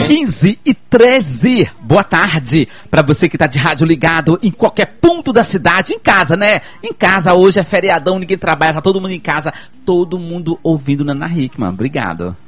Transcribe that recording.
15h13. Boa tarde para você que tá de rádio ligado em qualquer ponto da cidade, em casa, né? Em casa, hoje é feriadão, ninguém trabalha, tá todo mundo em casa, todo mundo ouvindo Nana Hickman. Obrigado.